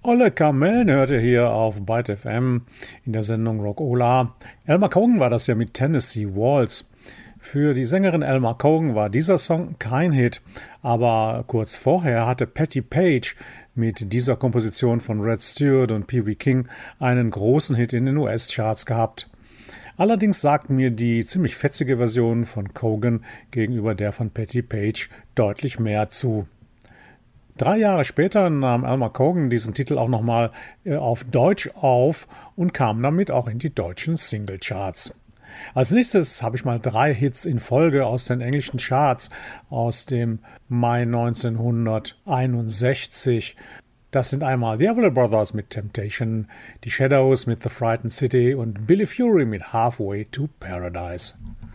Olle Kamellen hörte hier auf Byte FM in der Sendung Rockola. Elmer Cogan war das ja mit Tennessee Waltz. Für die Sängerin Elmer Cogan war dieser Song kein Hit, aber kurz vorher hatte Patti Page mit dieser Komposition von Rod Stewart und Pee Wee King einen großen Hit in den US-Charts gehabt. Allerdings sagt mir die ziemlich fetzige Version von Cogan gegenüber der von Patti Page deutlich mehr zu. 3 Jahre später nahm Elmer Cogan diesen Titel auch nochmal auf Deutsch auf und kam damit auch in die deutschen Singlecharts. Als nächstes habe ich mal 3 Hits in Folge aus den englischen Charts aus dem Mai 1961. Das sind einmal The Everly Brothers mit Temptation, die Shadows mit The Frightened City und Billy Fury mit Halfway to Paradise.